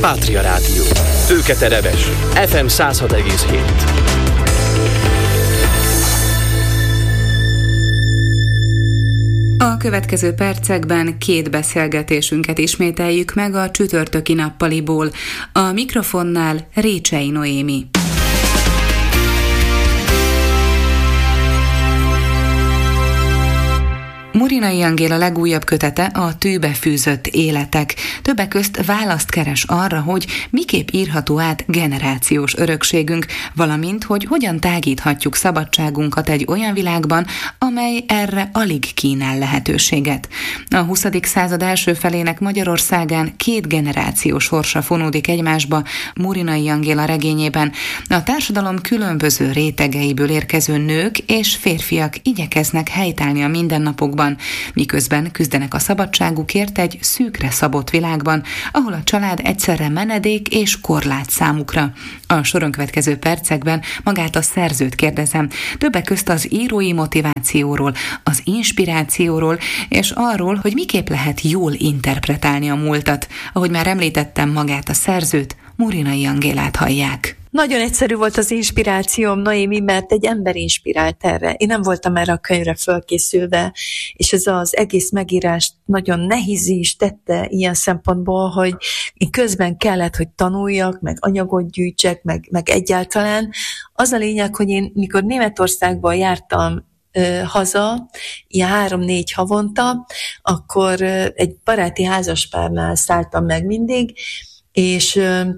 Pátria Rádió. Őketereves. FM 106,7. A következő percekben két beszélgetésünket ismételjük meg a csütörtöki nappaliból. A mikrofonnál Récsei Noémi. Murinai Angéla legújabb kötete a Tűbe fűzött életek. Többek közt választ keres arra, hogy miképp írható át generációs örökségünk, valamint, hogy hogyan tágíthatjuk szabadságunkat egy olyan világban, amely erre alig kínál lehetőséget. A 20. század első felének Magyarországán két generáció sorsa fonódik egymásba Murinai Angéla regényében. A társadalom különböző rétegeiből érkező nők és férfiak igyekeznek helytállni a mindennapokban, miközben küzdenek a szabadságukért egy szűkre szabott világban, ahol a család egyszerre menedék és korlát számukra. A soron következő percekben magát a szerzőt kérdezem, többek közt az írói motivációról, az inspirációról, és arról, hogy miképp lehet jól interpretálni a múltat. Ahogy már említettem, magát a szerzőt, Murinai Angélát hallják. Nagyon egyszerű volt az inspirációm, Noémi, mert egy ember inspirált erre. Én nem voltam erre a könyvre fölkészülve, és ez az egész megírást nagyon nehézé is tette ilyen szempontból, hogy én közben kellett, hogy tanuljak, meg anyagot gyűjtsek, meg egyáltalán. Az a lényeg, hogy én mikor Németországban jártam haza, ilyen 3-4 havonta, akkor egy baráti házaspárnál szálltam meg mindig, és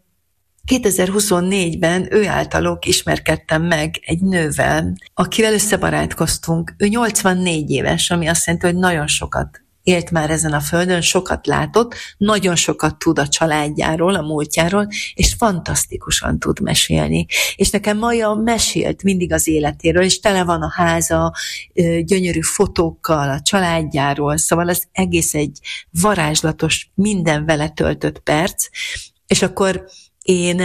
2024-ben ő általuk ismerkedtem meg egy nővel, akivel összebarátkoztunk. Ő 84 éves, ami azt jelenti, hogy nagyon sokat élt már ezen a földön, sokat látott, nagyon sokat tud a családjáról, a múltjáról, és fantasztikusan tud mesélni. És nekem Maja mesélt mindig az életéről, és tele van a háza gyönyörű fotókkal, a családjáról, szóval az egész egy varázslatos, minden vele töltött perc, és akkor én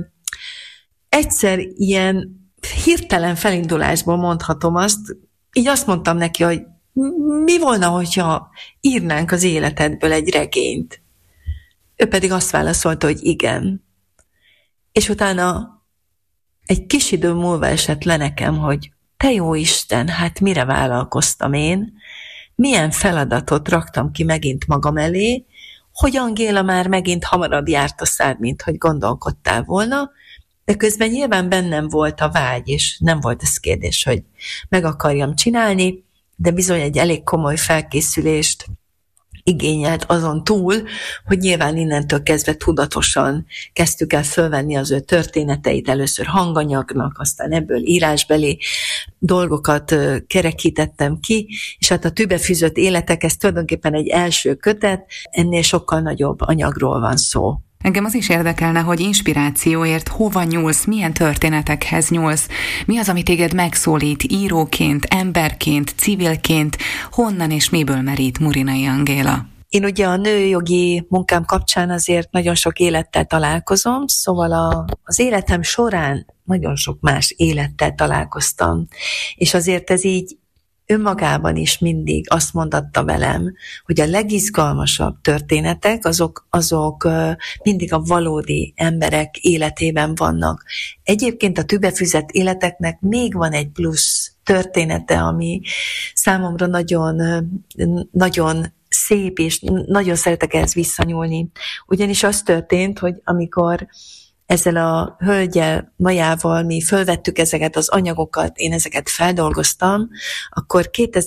egyszer ilyen hirtelen felindulásból mondhatom azt, így azt mondtam neki, hogy mi volna, hogyha írnánk az életedből egy regényt? Ő pedig azt válaszolta, hogy igen. És utána egy kis idő múlva esett le nekem, hogy te jó Isten, hát mire vállalkoztam én? Milyen feladatot raktam ki megint magam elé, hogy Angéla már megint hamarabb járt a szád, mint hogy gondolkodtál volna, de közben nyilván bennem volt a vágy, és nem volt ez kérdés, hogy meg akarjam csinálni, de bizony egy elég komoly felkészülést igényelt azon túl, hogy nyilván innentől kezdve tudatosan kezdtük el fölvenni az ő történeteit, először hanganyagnak, aztán ebből írásbeli dolgokat kerekítettem ki, és hát a Tűbe fűzött életek, ez tulajdonképpen egy első kötet, ennél sokkal nagyobb anyagról van szó. Engem az is érdekelne, hogy inspirációért hova nyúlsz, milyen történetekhez nyúlsz, mi az, ami téged megszólít íróként, emberként, civilként, honnan és miből merít Murinai Angéla? Én ugye a nőjogi munkám kapcsán azért nagyon sok élettel találkozom, szóval az életem során nagyon sok más élettel találkoztam, és azért ez így önmagában is mindig azt mondatta velem, hogy a legizgalmasabb történetek, azok mindig a valódi emberek életében vannak. Egyébként a Tűbe fűzött életeknek még van egy plusz története, ami számomra nagyon, nagyon szép, és nagyon szeretek ehhez visszanyúlni. Ugyanis az történt, hogy amikor ezzel a hölgyel, Majával mi fölvettük ezeket az anyagokat, én ezeket feldolgoztam, akkor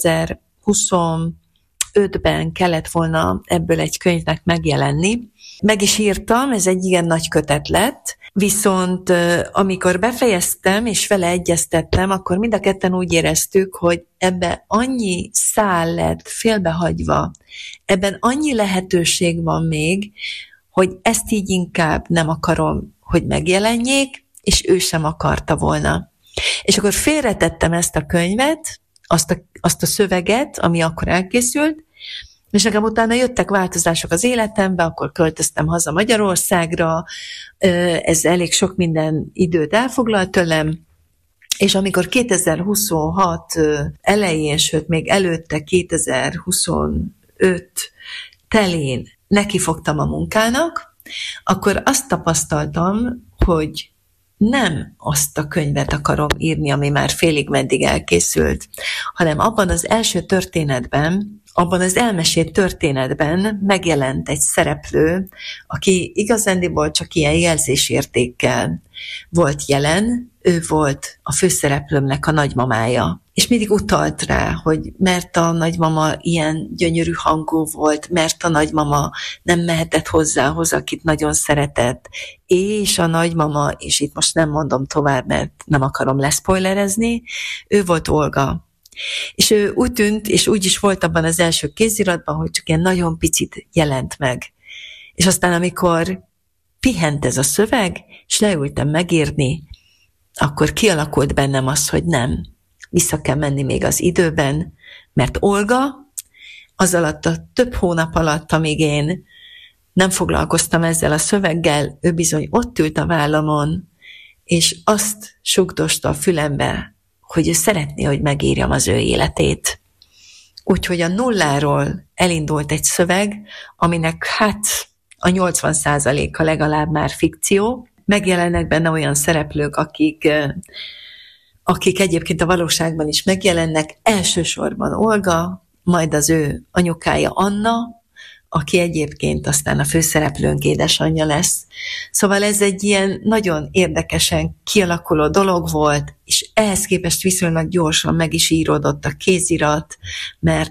2025-ben kellett volna ebből egy könyvnek megjelenni. Meg is írtam, ez egy igen nagy kötet lett, viszont amikor befejeztem és vele egyeztettem, akkor mind a ketten úgy éreztük, hogy ebben annyi szál lett félbehagyva, ebben annyi lehetőség van még, hogy ezt így inkább nem akarom, hogy megjelenjék, és ő sem akarta volna. És akkor félretettem ezt a könyvet, azt a szöveget, ami akkor elkészült, és nekem utána jöttek változások az életembe, akkor költöztem haza Magyarországra, ez elég sok minden időt elfoglalt tőlem, és amikor 2026 elején, sőt még előtte 2025 telén nekifogtam a munkának, akkor azt tapasztaltam, hogy nem azt a könyvet akarom írni, ami már félig meddig elkészült, hanem abban az első történetben, abban az elmesélt történetben megjelent egy szereplő, aki igazándiból csak ilyen jelzésértékkel volt jelen, ő volt a főszereplőmnek a nagymamája. És mindig utalt rá, hogy mert a nagymama ilyen gyönyörű hangú volt, mert a nagymama nem mehetett hozzához, akit nagyon szeretett, és a nagymama, és itt most nem mondom tovább, mert nem akarom leszpoilerezni, ő volt Olga. És ő úgy tűnt, és úgy is volt abban az első kéziratban, hogy csak ilyen nagyon picit jelent meg. És aztán, amikor pihent ez a szöveg, és leültem megírni, akkor kialakult bennem az, hogy nem, vissza kell menni még az időben, mert Olga az alatt a több hónap alatt, amíg én nem foglalkoztam ezzel a szöveggel, ő bizony ott ült a vállamon, és azt sugdosta a fülembe, hogy ő szeretné, hogy megírjam az ő életét. Úgyhogy a nulláról elindult egy szöveg, aminek a 80%-a legalább már fikció. Megjelennek benne olyan szereplők, akik egyébként a valóságban is megjelennek. Elsősorban Olga, majd az ő anyukája Anna, aki egyébként aztán a főszereplőnk édesanyja lesz. Szóval ez egy ilyen nagyon érdekesen kialakuló dolog volt, és ehhez képest viszonylag gyorsan meg is íródott a kézirat, mert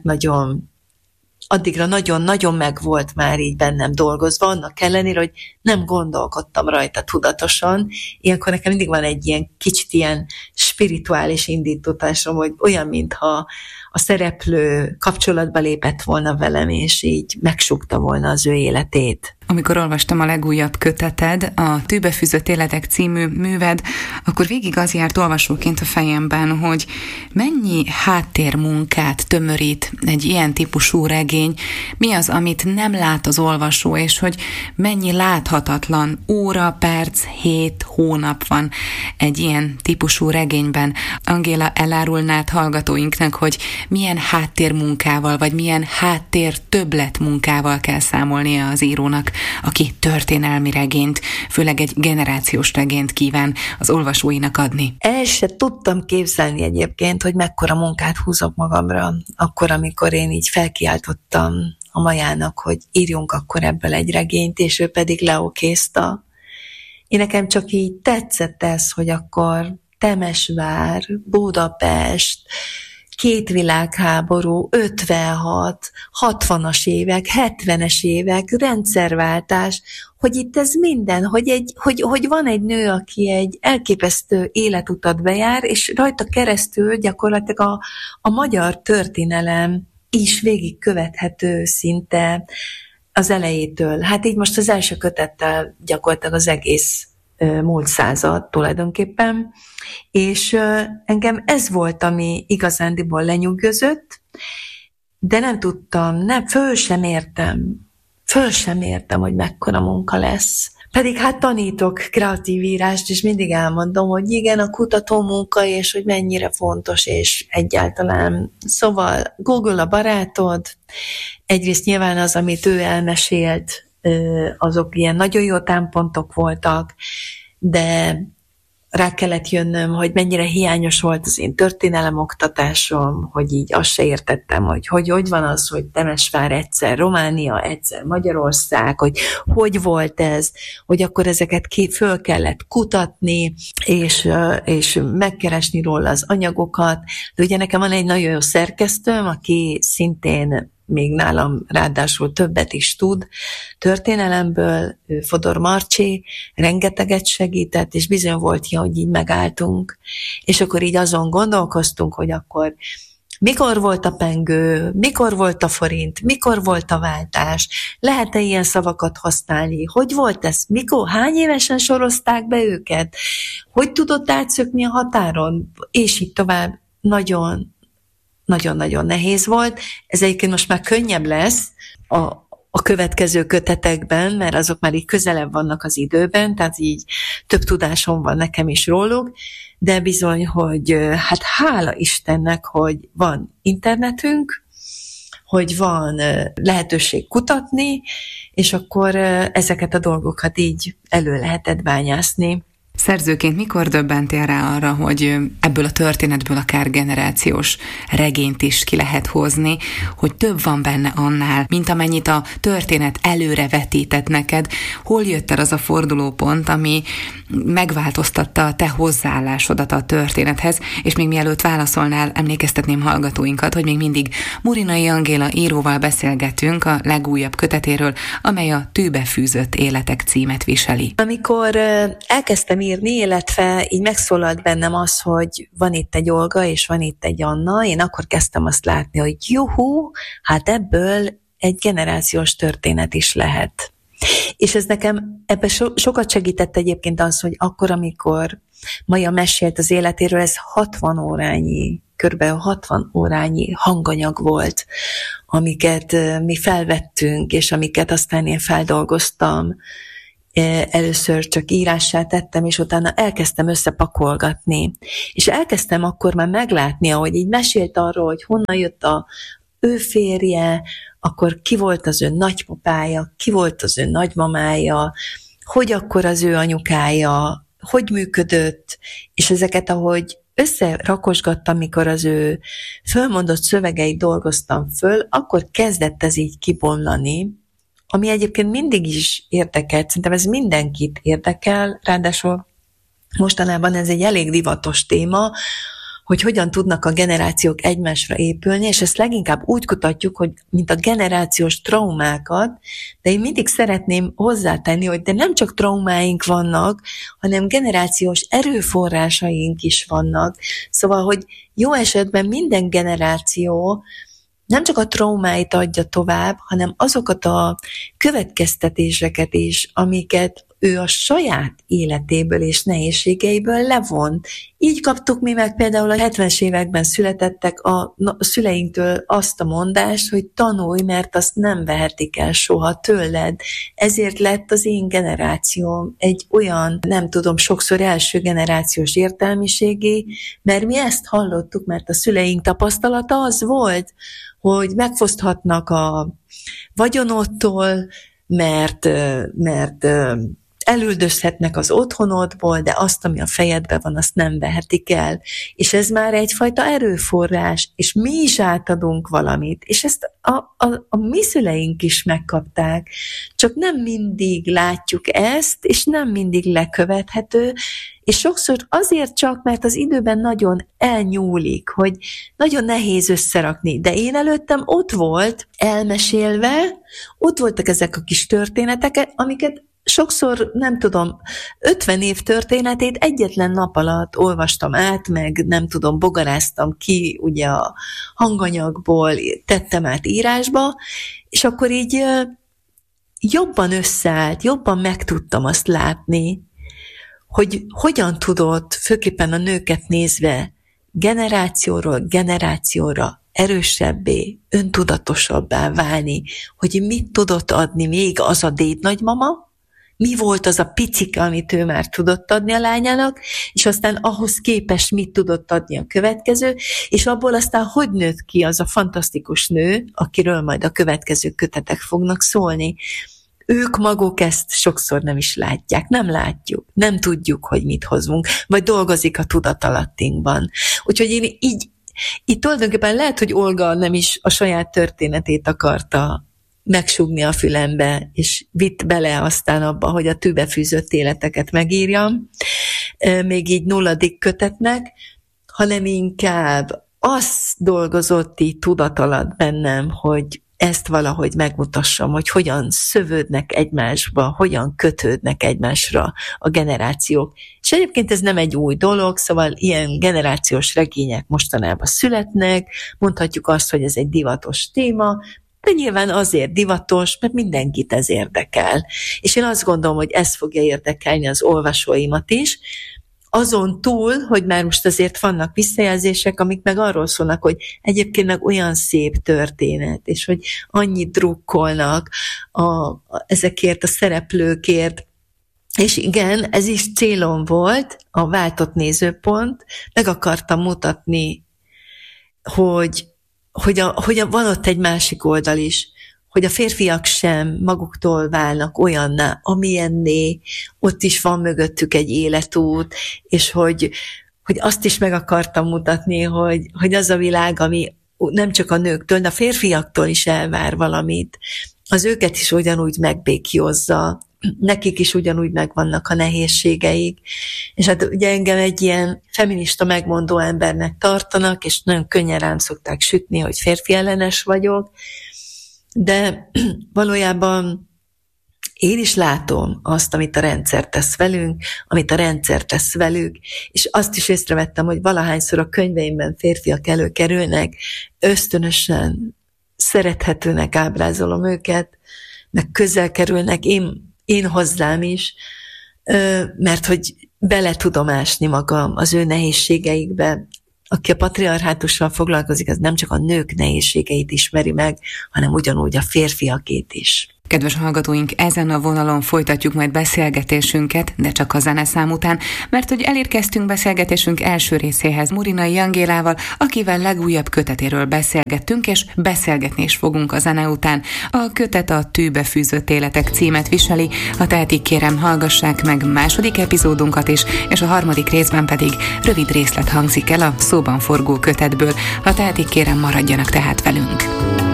addigra nagyon-nagyon meg volt már így bennem dolgozva, annak ellenére, hogy nem gondolkodtam rajta tudatosan. Ilyenkor nekem mindig van egy ilyen kicsit ilyen spirituális indítatásom, hogy olyan, mintha a szereplő kapcsolatba lépett volna velem, és így megsúgta volna az ő életét. Amikor olvastam a legújabb köteted, a Tűbe fűzött életek című műved, akkor végig az járt olvasóként a fejemben, hogy mennyi háttérmunkát tömörít egy ilyen típusú regény, mi az, amit nem lát az olvasó, és hogy mennyi láthatatlan óra, perc, hét, hónap van egy ilyen típusú regényben. Angéla, elárulnád hallgatóinknak, hogy milyen háttérmunkával, vagy milyen háttér többletmunkával kell számolnia az írónak, aki történelmi regényt, főleg egy generációs regényt kíván az olvasóinak adni. El se tudtam képzelni egyébként, hogy mekkora munkát húzok magamra, akkor, amikor én így felkiáltottam a Majának, hogy írjunk akkor ebből egy regényt, és ő pedig leokézta. Én nekem csak így tetszett ez, hogy akkor Temesvár, Budapest, 2 világháború, 56, 60-as évek, 70-es évek, rendszerváltás, hogy itt ez minden, hogy van egy nő, aki egy elképesztő életutat bejár, és rajta keresztül gyakorlatilag a magyar történelem is végigkövethető szinte az elejétől. Hát így most az első kötettel gyakorlatilag az egész múlt század tulajdonképpen, és engem ez volt, ami igazándiból lenyűgözött, de nem tudtam, föl sem értem, hogy mekkora munka lesz. Pedig hát tanítok kreatív írást, és mindig elmondom, hogy igen, a kutató munka, és hogy mennyire fontos, és egyáltalán. Szóval Google a barátod, egyrészt nyilván az, amit ő elmesélt, azok ilyen nagyon jó támpontok voltak, de rá kellett jönnöm, hogy mennyire hiányos volt az én történelemoktatásom, hogy így azt se értettem, hogy van az, hogy Temesvár egyszer Románia, egyszer Magyarország, hogy volt ez, hogy akkor ezeket föl kellett kutatni, és megkeresni róla az anyagokat. De ugye nekem van egy nagyon jó szerkesztőm, aki szintén még nálam ráadásul többet is tud történelemből, Fodor Marcsi, rengeteget segített, és bizony volt, hogy így megálltunk, és akkor így azon gondolkoztunk, hogy akkor mikor volt a pengő, mikor volt a forint, mikor volt a váltás, lehet-e ilyen szavakat használni, hogy volt ez, mikor, hány évesen sorozták be őket, hogy tudott átszökni a határon, és így tovább. Nagyon-nagyon nehéz volt. Ez egyébként most már könnyebb lesz a következő kötetekben, mert azok már így közelebb vannak az időben, tehát így több tudásom van nekem is róluk, de bizony, hogy hát hála Istennek, hogy van internetünk, hogy van lehetőség kutatni, és akkor ezeket a dolgokat így elő lehetett bányászni. Szerzőként mikor döbbentél rá arra, hogy ebből a történetből akár generációs regényt is ki lehet hozni, hogy több van benne annál, mint amennyit a történet előre vetített neked? Hol jött el az a fordulópont, ami megváltoztatta a te hozzáállásodat a történethez, és még mielőtt válaszolnál, emlékeztetném hallgatóinkat, hogy még mindig Murinai Angéla íróval beszélgetünk a legújabb kötetéről, amely a Tűbe fűzött életek címet viseli. Amikor elkezdtem írni, illetve így megszólalt bennem az, hogy van itt egy Olga, és van itt egy Anna, én akkor kezdtem azt látni, hogy juhú, hát ebből egy generációs történet is lehet. És ez nekem ebben sokat segített egyébként az, hogy akkor, amikor Maja mesélt az életéről, ez 60 órányi, körülbelül 60 órányi hanganyag volt, amiket mi felvettünk, és amiket aztán én feldolgoztam. Először csak írássá tettem, és utána elkezdtem összepakolgatni. És elkezdtem akkor már meglátni, ahogy így mesélt arról, hogy honnan jött ő férje, akkor ki volt az ő nagypapája, ki volt az ő nagymamája, hogy akkor az ő anyukája, hogy működött, és ezeket, ahogy összerakosgattam, mikor az ő fölmondott szövegeit dolgoztam föl, akkor kezdett ez így kibomlani, ami egyébként mindig is érdekelt, szerintem ez mindenkit érdekel, ráadásul mostanában ez egy elég divatos téma, hogy hogyan tudnak a generációk egymásra épülni, és ezt leginkább úgy kutatjuk, hogy mint a generációs traumákat, de én mindig szeretném hozzátenni, hogy de nem csak traumáink vannak, hanem generációs erőforrásaink is vannak. Szóval, hogy jó esetben minden generáció nem csak a traumáit adja tovább, hanem azokat a következtetéseket is, amiket ő a saját életéből és nehézségeiből levont. Így kaptuk mi meg például a 70-es években születettek a szüleinktől azt a mondást, hogy tanulj, mert azt nem vehetik el soha tőled. Ezért lett az én generációm egy olyan, nem tudom, sokszor első generációs értelmiségé, mert mi ezt hallottuk, mert a szüleink tapasztalata az volt, hogy megfoszthatnak a vagyonottól, mert elüldözhetnek az otthonodból, de azt, ami a fejedben van, azt nem vehetik el. És ez már egyfajta erőforrás, és mi is átadunk valamit, és ezt a mi szüleink is megkapták. Csak nem mindig látjuk ezt, és nem mindig lekövethető, és sokszor azért csak, mert az időben nagyon elnyúlik, hogy nagyon nehéz összerakni. De én előttem ott volt, elmesélve, ott voltak ezek a kis történetek, amiket sokszor, nem tudom, 50 év történetét egyetlen nap alatt olvastam át, meg nem tudom, bogaráztam ki ugye a hanganyagból, tettem át írásba, és akkor így jobban összeállt, jobban meg tudtam azt látni, hogy hogyan tudott, főképpen a nőket nézve, generációról generációra erősebbé, öntudatosabbá válni, hogy mit tudott adni még az a dédnagymama, mi volt az a picike, amit ő már tudott adni a lányának, és aztán ahhoz képest mit tudott adni a következő, és abból aztán hogy nőtt ki az a fantasztikus nő, akiről majd a következő kötetek fognak szólni. Ők maguk ezt sokszor nem is látják, nem látjuk, nem tudjuk, hogy mit hozunk, vagy dolgozik a tudatalattinkban. Úgyhogy én így tulajdonképpen lehet, hogy Olga nem is a saját történetét akarta megsúgni a fülembe, és vitt bele aztán abba, hogy a Tűbe fűzött életeket megírjam, még így 0. kötetnek, hanem inkább az dolgozott így tudat alatt bennem, hogy ezt valahogy megmutassam, hogy hogyan szövődnek egymásba, hogyan kötődnek egymásra a generációk. És egyébként ez nem egy új dolog, szóval ilyen generációs regények mostanában születnek, mondhatjuk azt, hogy ez egy divatos téma, de nyilván azért divatos, mert mindenkit ez érdekel. És én azt gondolom, hogy ez fogja érdekelni az olvasóimat is, azon túl, hogy már most azért vannak visszajelzések, amik meg arról szólnak, hogy egyébként meg olyan szép történet, és hogy annyit drukkolnak ezekért a szereplőkért. És igen, ez is célom volt, a váltott nézőpont, meg akartam mutatni, hogy van ott egy másik oldal is, hogy a férfiak sem maguktól válnak olyanná, amilyenné, ott is van mögöttük egy életút, és hogy azt is meg akartam mutatni, hogy az a világ, ami nem csak a nőktől, de a férfiaktól is elvár valamit, az őket is ugyanúgy megbéklyozza, nekik is ugyanúgy megvannak a nehézségeik, és hát ugye engem egy ilyen feminista megmondó embernek tartanak, és nagyon könnyen rám szokták sütni, hogy férfi ellenes vagyok, de valójában én is látom azt, amit a rendszer tesz velünk, amit a rendszer tesz velük, és azt is észrevettem, hogy valahányszor a könyveimben férfiak előkerülnek, ösztönösen szerethetőnek ábrázolom őket, meg közel kerülnek, én hozzám is, mert hogy bele tudom ásni magam az ő nehézségeikbe. Aki a patriarhátussal foglalkozik, az nem csak a nők nehézségeit ismeri meg, hanem ugyanúgy a férfiakét is. Kedves hallgatóink, ezen a vonalon folytatjuk majd beszélgetésünket, de csak a zeneszám után, mert hogy elérkeztünk beszélgetésünk első részéhez Murinai Angélával, akivel legújabb kötetéről beszélgettünk, és beszélgetni is fogunk a zene után. A kötet a Tűbe fűzött életek címet viseli, ha tehetik, kérem, hallgassák meg második epizódunkat is, és a harmadik részben pedig rövid részlet hangzik el a szóban forgó kötetből. Ha tehetik, kérem, maradjanak tehát velünk.